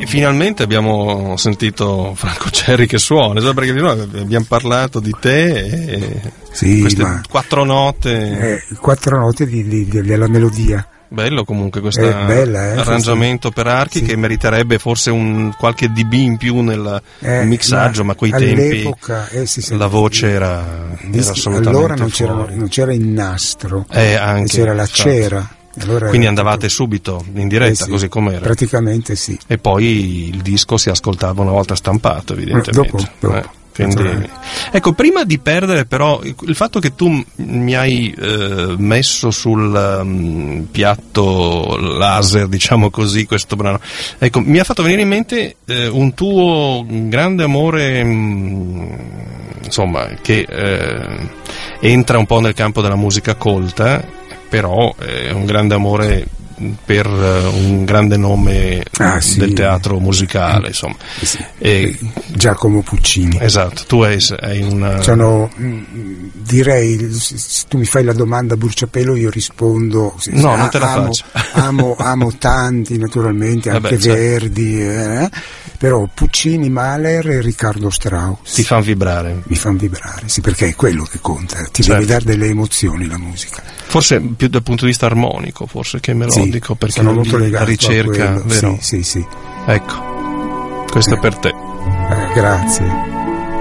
finalmente abbiamo sentito Franco Cerri che suona, perché noi abbiamo parlato di te e sì, queste 4 note. 4 note della melodia. Bello comunque questo arrangiamento per archi, che meriterebbe forse qualche dB in più nel mixaggio, ma quei tempi la voce era assolutamente allora non c'era il nastro, anche, c'era la cera. Allora quindi andavate subito in diretta, così com'era? Praticamente sì. E poi il disco si ascoltava una volta stampato, evidentemente. Dopo. Quindi, ecco, prima di perdere però il fatto che tu mi hai messo sul piatto laser, diciamo così, questo brano, ecco, mi ha fatto venire in mente un tuo grande amore, insomma, che entra un po' nel campo della musica colta, però è un grande amore per un grande nome del teatro musicale, insomma. Giacomo Puccini. Esatto, tu hai una... direi, se tu mi fai la domanda a bruciapelo io rispondo no, non te la faccio. amo tanti naturalmente, anche Verdi, però Puccini, Mahler e Riccardo Strauss ti fanno vibrare. Mi fanno vibrare, sì, perché è quello che conta, ti deve dare delle emozioni la musica. Forse più dal punto di vista armonico, forse che melodico, perché sono molto legato la ricerca, a quello. Vero? Sì. Ecco, questo è per te. Grazie.